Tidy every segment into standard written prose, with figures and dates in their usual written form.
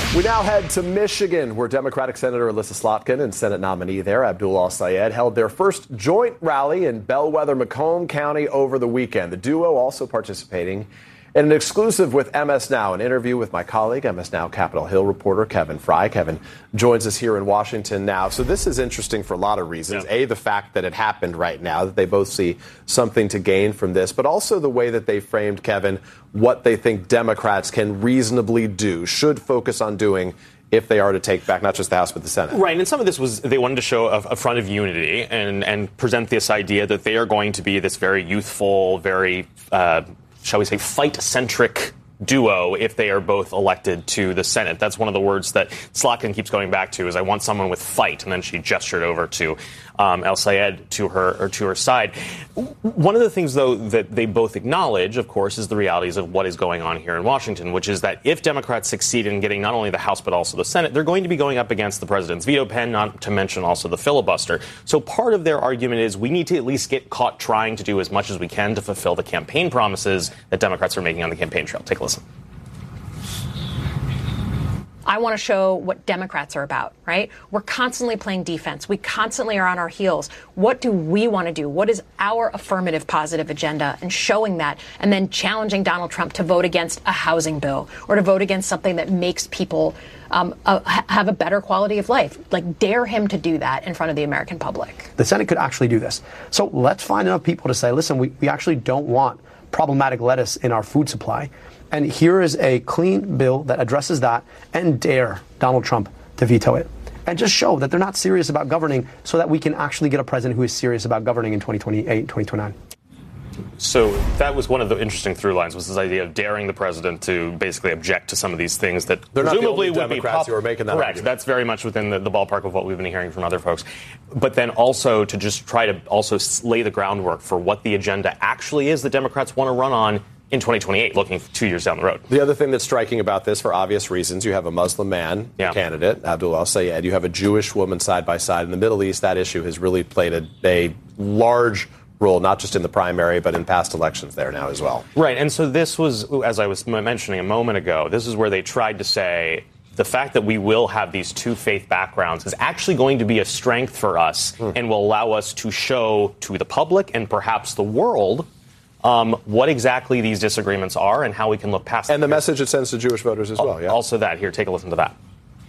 We now head to Michigan, where Democratic Senator Elissa Slotkin and Senate nominee there, Abdul Al-Sayed, held their first joint rally in Bellwether, Macomb County over the weekend. The duo also participating in an exclusive with MS Now, an interview with my colleague, MS Now Capitol Hill reporter Kevin Fry. Kevin joins us here in Washington now. So this is interesting for a lot of reasons. Yeah. A, the fact that it happened right now, that they both see something to gain from this, but also the way that they framed, Kevin, what they think Democrats can reasonably do, should focus on doing if they are to take back not just the House but the Senate. Right, and some of this was they wanted to show a front of unity and present this idea that they are going to be this very youthful, very shall we say, fight-centric duo if they are both elected to the Senate. That's one of the words that Slotkin keeps going back to, is I want someone with fight, and then she gestured over to Al-Sayed to her side. One of the things, though, that they both acknowledge, of course, is the realities of what is going on here in Washington, which is that if Democrats succeed in getting not only the House but also the Senate, they're going to be going up against the president's veto pen, not to mention also the filibuster. So part of their argument is we need to at least get caught trying to do as much as we can to fulfill the campaign promises that Democrats are making on the campaign trail. Take a listen. I want to show what Democrats are about, right? We're constantly playing defense. We constantly are on our heels. What do we want to do? What is our affirmative positive agenda? And showing that, and then challenging Donald Trump to vote against a housing bill or to vote against something that makes people have a better quality of life. Like, dare him to do that in front of the American public. The Senate could actually do this. So let's find enough people to say, listen, we actually don't want problematic lettuce in our food supply. And here is a clean bill that addresses that, and dare Donald Trump to veto it. And just show that they're not serious about governing, so that we can actually get a president who is serious about governing in 2028, 2029. So that was one of the interesting through lines, was this idea of daring the president to basically object to some of these things that they're not presumably the only would Democrats be who are making that correct. argument. That's very much within the ballpark of what we've been hearing from other folks. But then also to just try to also lay the groundwork for what the agenda actually is that Democrats want to run on in 2028, looking 2 years down the road. The other thing that's striking about this, for obvious reasons, you have a Muslim man candidate, Abdul Al-Sayed. You have a Jewish woman side by side. In the Middle East, that issue has really played a large role, not just in the primary, but in past elections there now as well. Right. And so this was, as I was mentioning a moment ago, this is where they tried to say the fact that we will have these two faith backgrounds is actually going to be a strength for us and will allow us to show to the public and perhaps the world what exactly these disagreements are and how we can look past them. And the message it sends to Jewish voters as well. Yeah. Also that. Here, take a listen to that.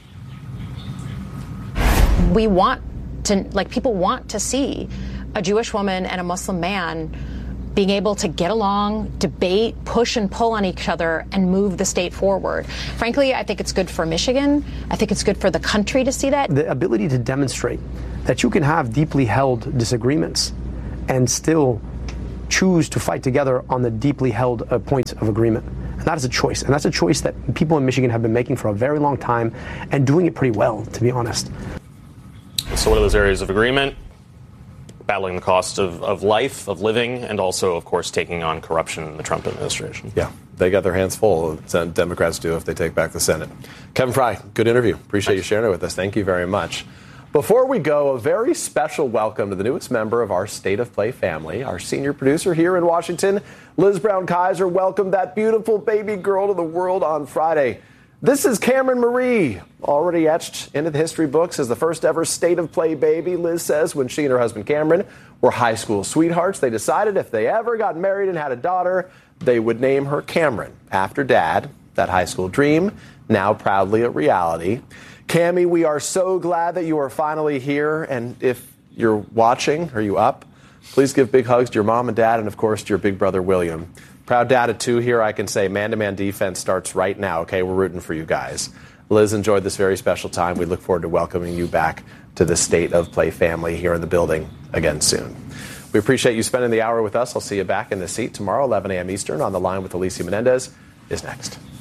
We want to, people want to see a Jewish woman and a Muslim man being able to get along, debate, push and pull on each other, and move the state forward. Frankly, I think it's good for Michigan. I think it's good for the country to see that. The ability to demonstrate that you can have deeply held disagreements and still choose to fight together on the deeply held points of agreement. And that is a choice. And that's a choice that people in Michigan have been making for a very long time and doing it pretty well, to be honest. So what are those areas of agreement? Battling the cost of life, of living, and also, of course, taking on corruption in the Trump administration. Yeah, they got their hands full. Democrats do if they take back the Senate. Kevin Fry, good interview. Appreciate you sharing it with us. Thank you very much. Before we go, a very special welcome to the newest member of our State of Play family, our senior producer here in Washington, Liz Brown-Kaiser. Welcomed that beautiful baby girl to the world on Friday. This is Cameron Marie, already etched into the history books as the first ever State of Play baby. Liz says when she and her husband Cameron were high school sweethearts, they decided if they ever got married and had a daughter, they would name her Cameron after Dad. That high school dream, now proudly a reality. Cammie, we are so glad that you are finally here. And if you're watching, are you up? Please give big hugs to your mom and dad and, of course, to your big brother, William. Proud dad of two here. I can say man-to-man defense starts right now. Okay, we're rooting for you guys. Liz enjoyed this very special time. We look forward to welcoming you back to the State of Play family here in the building again soon. We appreciate you spending the hour with us. I'll see you back in the seat tomorrow, 11 a.m. Eastern. On the Line with Alicia Menendez is next.